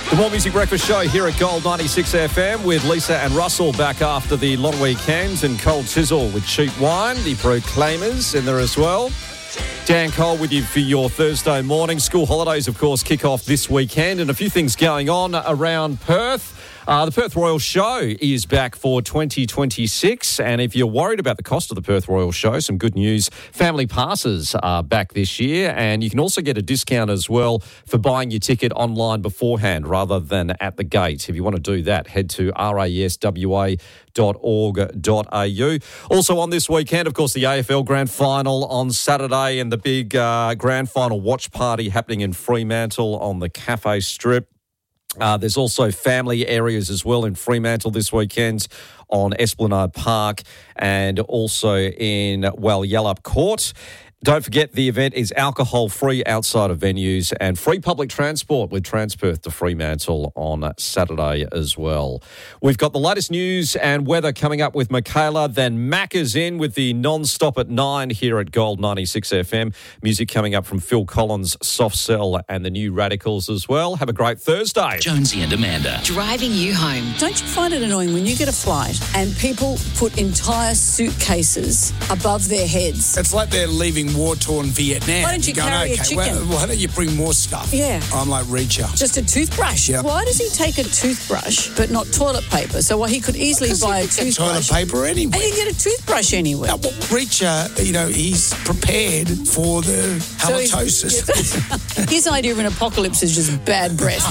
The More Music Breakfast Show here at Gold 96 FM with Lisa and Russell back after the long weekend, and Cold Chisel with Cheap Wine, the Proclaimers in there as well. Dan Cole with you for your Thursday morning. School holidays, of course, kick off this weekend, and a few things going on around Perth. The Perth Royal Show is back for 2026, and if you're worried about the cost of the Perth Royal Show, some good news. Family passes are back this year, and you can also get a discount as well for buying your ticket online beforehand rather than at the gate. If you want to do that, head to raswa.org.au. Also on this weekend, of course, the AFL Grand Final on Saturday and the big Grand Final watch party happening in Fremantle on the Cafe Strip. There's also family areas as well in Fremantle this weekend on Esplanade Park and also in Yallop Court. Don't forget, the event is alcohol-free outside of venues and free public transport with Transperth to Fremantle on Saturday as well. We've got the latest news and weather coming up with Michaela. Then Mac is in with the non-stop at 9 here at Gold 96 FM. Music coming up from Phil Collins, Soft Cell and the New Radicals as well. Have a great Thursday. Jonesy and Amanda. Driving you home. Don't you find it annoying when you get a flight and people put entire suitcases above their heads? It's like they're leaving war-torn Vietnam. Why don't you carry a chicken? Why don't you bring more stuff? Yeah. I'm like, reach out. Just a toothbrush? Yeah. Why does he take a toothbrush but not toilet paper? So he could easily buy a toothbrush. Toilet paper anywhere. And you can get a toothbrush anywhere. Reacher, he's prepared for the halitosis. His idea of an apocalypse is just bad breath.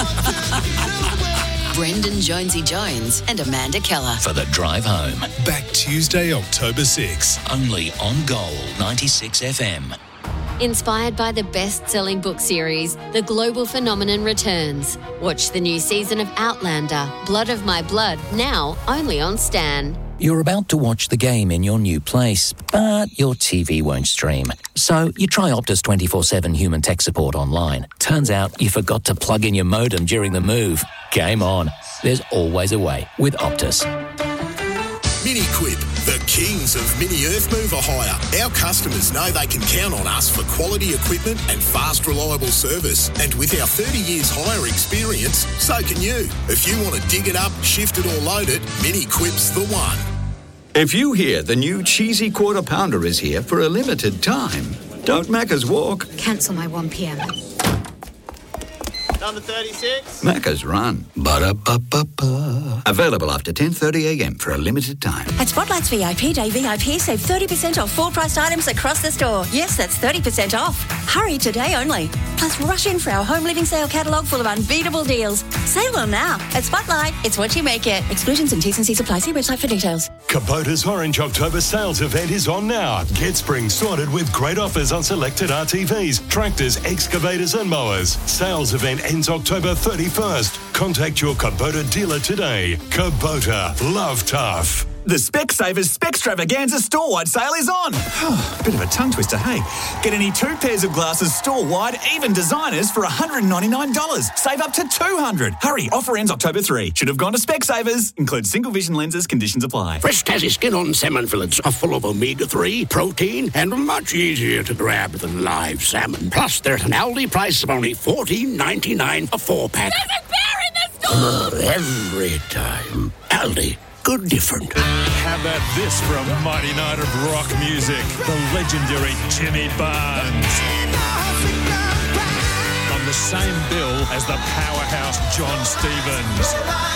Brendan Jonesy Jones and Amanda Keller. For the drive home. Back Tuesday, October 6. Only on Gold 96 FM. Inspired by the best-selling book series, The Global Phenomenon returns. Watch the new season of Outlander, Blood of My Blood, now only on Stan. You're about to watch the game in your new place, but your TV won't stream. So you try Optus 24/7 human tech support online. Turns out you forgot to plug in your modem during the move. Game on. There's always a way with Optus. Mini-Quip, the kings of mini earth mover hire. Our customers know they can count on us for quality equipment and fast, reliable service. And with our 30 years hire experience, so can you. If you want to dig it up, shift it or load it, Mini-Quip's the one. If you hear the new cheesy quarter pounder is here for a limited time, don't Macca's walk. Cancel my 1 p.m. Number 36. Macca's run. Ba-da-ba-ba-ba. Available after 10:30 a.m. for a limited time. At Spotlight's VIP Day VIP, save 30% off full-priced items across the store. Yes, that's 30% off. Hurry, today only. Plus, rush in for our home living sale catalogue full of unbeatable deals. Save them now. At Spotlight, it's what you make it. Exclusions and T's and C's apply. See website for details. Kubota's Orange October sales event is on now. Get spring sorted with great offers on selected RTVs, tractors, excavators and mowers. Sales event ends October 31st. Contact your Kubota dealer today. Kubota. Love tough. The Specsavers Spextravaganza store-wide sale is on. Bit of a tongue twister, hey? Get any 2 pairs of glasses store-wide, even designers, for $199. Save up to $200. Hurry, offer ends October 3. Should have gone to Specsavers. Includes single vision lenses, conditions apply. Fresh Tassie skin-on salmon fillets are full of omega-3, protein, and much easier to grab than live salmon. Plus, they're at an Aldi price of only $14.99 a 4-pack. There's a bear in the store! Every time. Aldi. Good different. How about this from Mighty Night of Rock Music, the legendary Jimmy Barnes. On the same bill as the powerhouse John Stevens.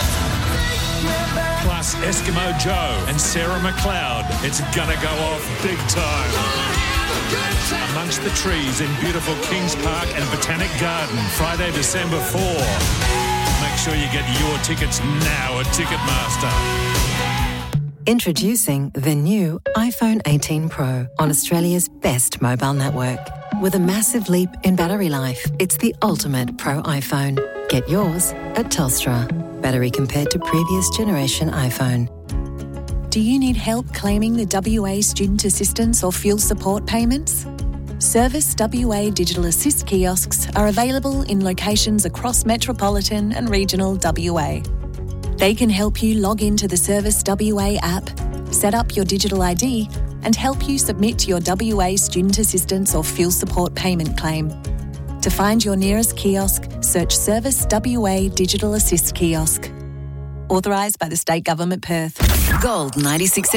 Plus Eskimo Joe and Sarah McLeod. It's gonna go off big time. Amongst the trees in beautiful Kings Park and Botanic Garden, Friday, December 4. Make sure you get your tickets now at Ticketmaster. Introducing the new iPhone 18 Pro on Australia's best mobile network. With a massive leap in battery life, it's the ultimate Pro iPhone. Get yours at Telstra. Battery compared to previous generation iPhone. Do you need help claiming the WA Student Assistance or fuel support payments? Service WA Digital Assist kiosks are available in locations across metropolitan and regional WA. They can help you log into the Service WA app, set up your digital ID, and help you submit your WA Student Assistance or fuel support payment claim. To find your nearest kiosk, search Service WA Digital Assist Kiosk. Authorised by the State Government, Perth. Gold 96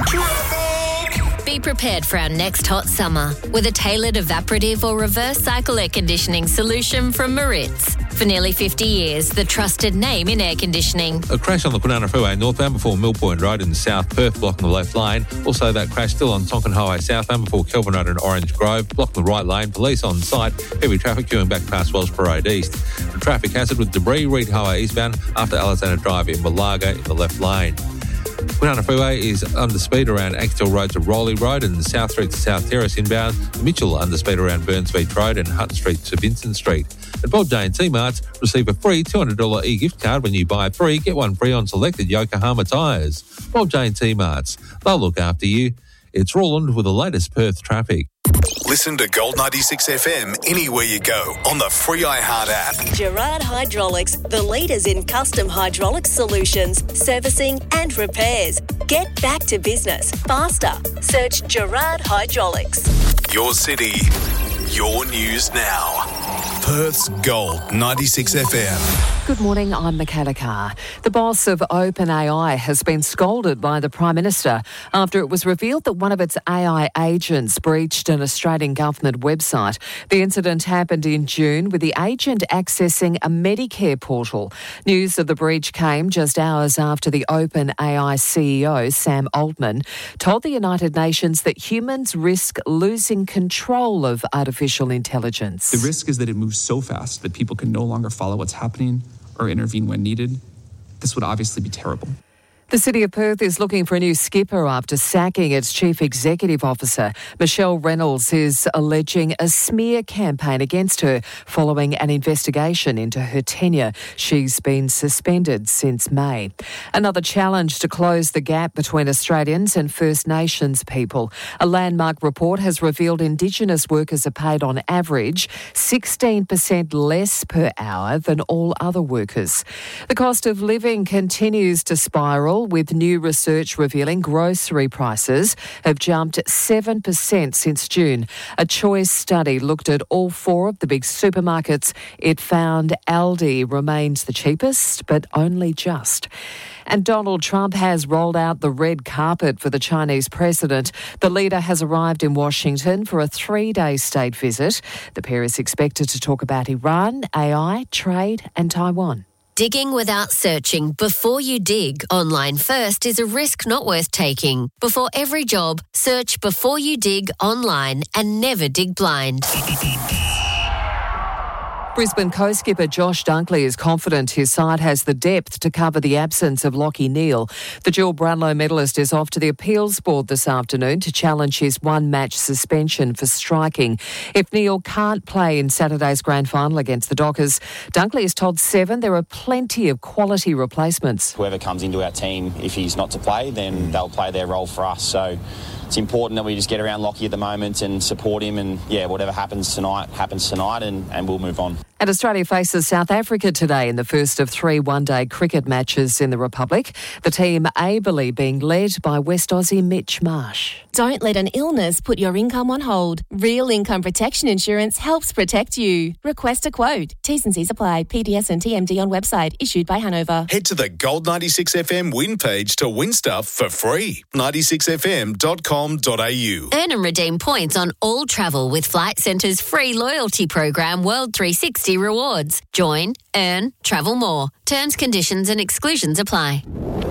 FM. Be prepared for our next hot summer with a tailored evaporative or reverse cycle air conditioning solution from Maritz. For nearly 50 years, the trusted name in air conditioning. A crash on the Kwinana Freeway northbound before Mill Point Road in South Perth, blocking the left lane. Also, that crash still on Tonkin Highway southbound before Kelvin Road in Orange Grove, blocking the right lane. Police on site. Heavy traffic queuing back past Welsh Parade East. A traffic hazard with debris, Reed Highway eastbound after Alexander Drive in Malaga in the left lane. Kwinana Freeway is under speed around Axtell Road to Rowley Road and South Street to South Terrace inbound. Mitchell under speed around Burns Beach Road and Hutton Street to Vincent Street. At Bob J&T Marts, receive a free $200 e-gift card when you buy 3, get 1 free on selected Yokohama tyres. Bob J&T Marts, they'll look after you. It's Roland with the latest Perth traffic. Listen to Gold 96 FM anywhere you go on the free iHeart app. Gerard Hydraulics, the leaders in custom hydraulics solutions, servicing and repairs. Get back to business faster. Search Gerard Hydraulics. Your city, your news now. Perth's Gold 96 FM. Good morning, I'm Michaela Carr. The boss of OpenAI has been scolded by the Prime Minister after it was revealed that one of its AI agents breached an Australian government website. The incident happened in June with the agent accessing a Medicare portal. News of the breach came just hours after the OpenAI CEO, Sam Altman, told the United Nations that humans risk losing control of artificial intelligence. The risk is that it moves so fast that people can no longer follow what's happening or intervene when needed. This would obviously be terrible. The City of Perth is looking for a new skipper after sacking its Chief Executive Officer. Michelle Reynolds is alleging a smear campaign against her following an investigation into her tenure. She's been suspended since May. Another challenge to close the gap between Australians and First Nations people. A landmark report has revealed Indigenous workers are paid on average 16% less per hour than all other workers. The cost of living continues to spiral, with new research revealing grocery prices have jumped 7% since June. A Choice study looked at all 4 of the big supermarkets. It found Aldi remains the cheapest, but only just. And Donald Trump has rolled out the red carpet for the Chinese president. The leader has arrived in Washington for a 3-day state visit. The pair is expected to talk about Iran, AI, trade and Taiwan. Digging without searching before you dig online first is a risk not worth taking. Before every job, search before you dig online and never dig blind. Brisbane co-skipper Josh Dunkley is confident his side has the depth to cover the absence of Lachie Neale. The dual Brownlow medalist is off to the appeals board this afternoon to challenge his one-match suspension for striking. If Neale can't play in Saturday's grand final against the Dockers, Dunkley has told Seven there are plenty of quality replacements. Whoever comes into our team, if he's not to play, then they'll play their role for us. So it's important that we just get around Lachie at the moment and support him, and whatever happens tonight and we'll move on. And Australia faces South Africa today in the first of 3 one-day cricket matches in the Republic. The team ably being led by West Aussie Mitch Marsh. Don't let an illness put your income on hold. Real Income Protection Insurance helps protect you. Request a quote. T's and C's apply. PDS and TMD on website. Issued by Hanover. Head to the Gold 96 FM win page to win stuff for free. 96fm.com.au. Earn and redeem points on all travel with Flight Centre's free loyalty program World 360 Rewards. Join, earn, travel more. Terms, conditions and exclusions apply.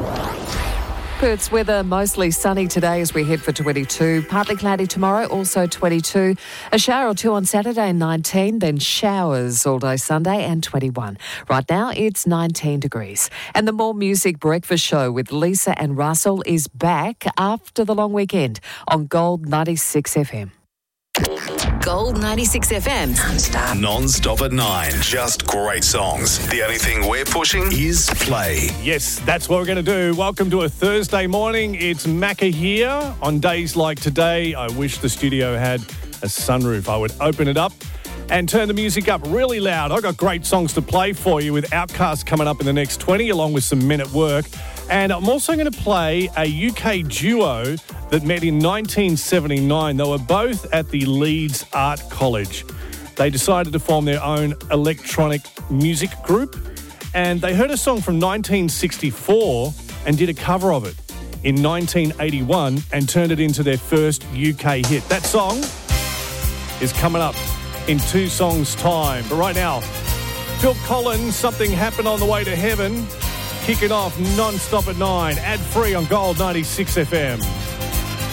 Perth's weather mostly sunny today as we head for 22. Partly cloudy tomorrow, also 22. A shower or 2 on Saturday, 19. Then showers all day Sunday and 21. Right now it's 19 degrees. And the More Music Breakfast Show with Lisa and Russell is back after the long weekend on Gold 96 FM. Gold 96 FM. Non-stop at 9. Just great songs. The only thing we're pushing is play. Yes, that's what we're going to do. Welcome to a Thursday morning. It's Macca here. On days like today, I wish the studio had a sunroof. I would open it up and turn the music up really loud. I've got great songs to play for you with Outkast coming up in the next 20, along with some Men at Work. And I'm also going to play a UK duo that met in 1979. They were both at the Leeds Art College. They decided to form their own electronic music group, and they heard a song from 1964 and did a cover of it in 1981 and turned it into their first UK hit. That song is coming up in 2 songs' time. But right now, Phil Collins, Something Happened on the Way to Heaven, kicking off non-stop at 9, ad-free on Gold 96 FM.